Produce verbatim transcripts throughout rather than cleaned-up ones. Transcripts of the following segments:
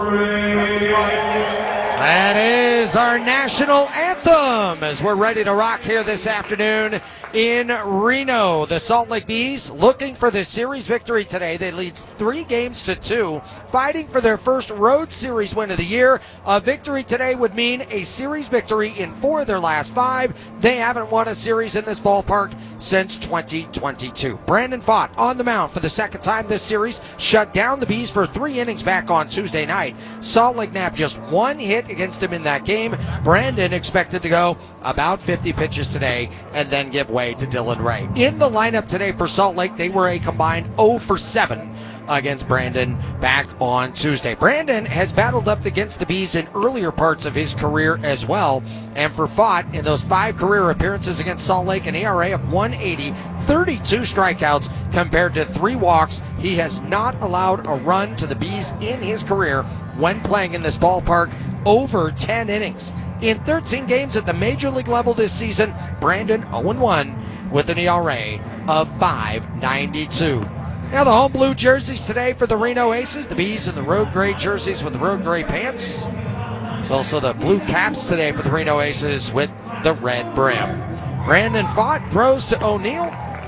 That is our national anthem as we're ready to rock here this afternoon in Reno. The Salt Lake Bees looking for the series victory today. They lead three games to two, fighting for their first road series win of the year. A victory today would mean a series victory in four of their last five. They haven't won a series in this ballpark since twenty twenty-two. Brandon Pfaadt on the mound for the second time this series, shut down the Bees for three innings back on Tuesday night. Salt Lake nabbed just one hit against him in that game. Brandon expected to go about fifty pitches today and then give way to Dylan Ray. In the lineup today for Salt Lake, they were a combined oh for seven against Brandon back on Tuesday. Brandon has battled up against the Bees in earlier parts of his career as well. And for Pfaadt, in those five career appearances against Salt Lake, an E R A of one eighty, thirty-two strikeouts compared to three walks. He has not allowed a run to the Bees in his career when playing in this ballpark over ten innings. In thirteen games at the major league level this season, Brandon oh and one with an E R A of five ninety-two. Now the home blue jerseys today for the Reno Aces. The Bees in the road gray jerseys with the road gray pants. It's also the blue caps today for the Reno Aces with the red brim. Brandon Pfaadt throws to O'Neill.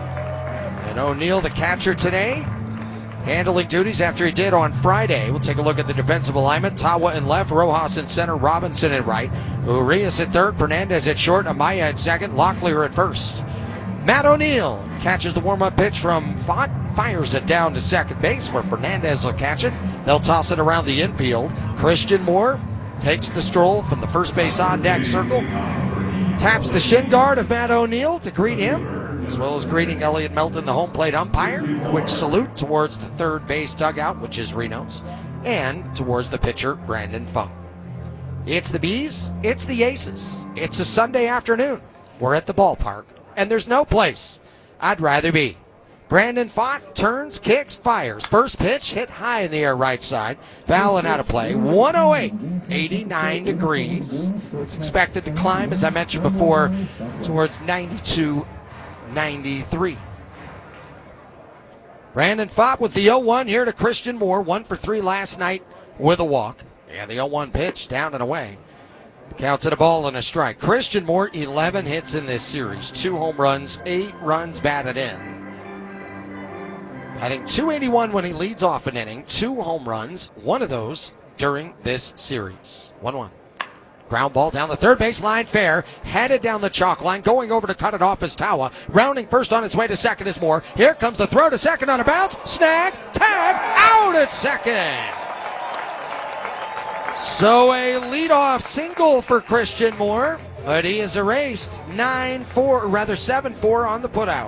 And O'Neill, the catcher today, handling duties after he did on Friday. We'll take a look at the defensive alignment. Tawa in left, Rojas in center, Robinson in right, Urias at third, Fernandez at short, Amaya at second, Locklear at first. Matt O'Neill catches the warm-up pitch from Pfaadt, fires it down to second base where Fernandez will catch it. They'll toss it around the infield. Christian Moore takes the stroll from the first base on-deck circle, taps the shin guard of Matt O'Neill to greet him, as well as greeting Elliot Melton, the home plate umpire. Quick salute towards the third base dugout, which is Reno's, and towards the pitcher, Brandon Pfaadt. It's the Bees, it's the Aces. It's a Sunday afternoon. We're at the ballpark, and there's no place I'd rather be. Brandon Pfaadt turns, kicks, fires. First pitch hit high in the air right side. Foul and out of play. one oh eight, eighty-nine degrees. It's expected to climb, as I mentioned before, towards ninety-two, ninety-three. Brandon Pfaadt with the oh one here to Christian Moore. One for three last night with a walk. And the oh one pitch down and away. Counts at a ball and a strike. Christian Moore, eleven hits in this series. Two home runs, eight runs batted in. Batting two eighty-one when he leads off an inning. Two home runs, one of those during this series. one one. Ground ball down the third base line, fair. Headed down the chalk line. Going over to cut it off is Tawa. Rounding first on its way to second is Moore. Here comes the throw to second on a bounce. Snag, tag, out at second. So a leadoff single for Christian Moore, but he is erased nine four, or rather seven four on the putout.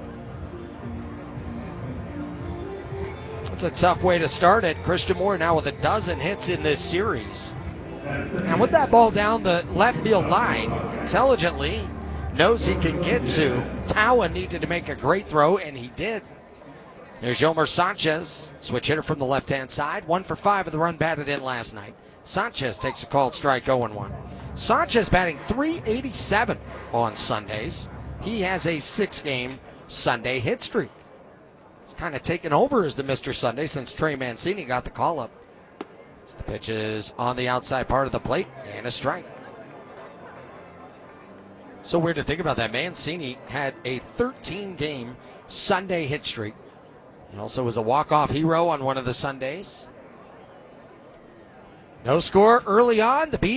That's a tough way to start it. Christian Moore now with a dozen hits in this series. And with that ball down the left field line, intelligently knows he can get to. Tawa needed to make a great throw, and he did. There's Yomer Sanchez, switch hitter from the left-hand side. One for five of the run batted in last night. Sanchez takes a called strike, oh and one. Sanchez batting three eighty-seven on Sundays. He has a six-game Sunday hit streak. He's kind of taken over as the Mister Sunday since Trey Mancini got the call-up. The pitch is on the outside part of the plate and a strike. So weird to think about that. Mancini had a thirteen-game Sunday hit streak. He also was a walk-off hero on one of the Sundays. No score early on. The Bees